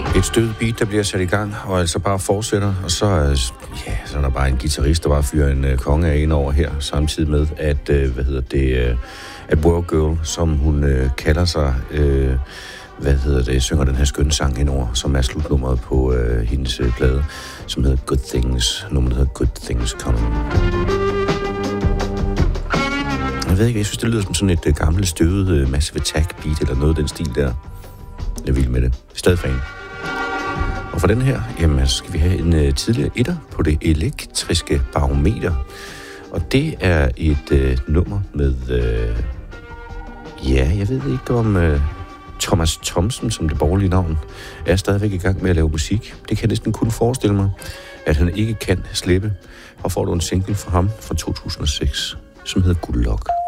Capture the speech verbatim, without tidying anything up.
Et stødet beat, der bliver sat i gang, og altså bare fortsætter, og så, ja, så er der bare en guitarist, der bare fyrer en uh, konge af ind over her, samtidig med, at, uh, hvad hedder det, uh, at Work Girl, som hun uh, kalder sig, uh, hvad hedder det, synger den her skønne sang indover, som er slutnummeret på uh, hendes uh, plade, som hedder Good Things, nummeret hedder Good Things Coming. Jeg ved ikke, jeg synes, det lyder som sådan et uh, gammelt, støvet uh, Massive Attack beat, eller noget af den stil der. Jeg vil med det. Stadig fan. Og for den her, jamen, skal vi have en uh, tidligere etter på det elektriske barometer. Og det er et uh, nummer med, uh, ja, jeg ved ikke om uh, Thomas Thomsen, som det borgerlige navn, er stadigvæk i gang med at lave musik. Det kan jeg næsten kun forestille mig, at han ikke kan slippe. Og får du en single fra ham fra to tusind og seks, som hedder Good Luck.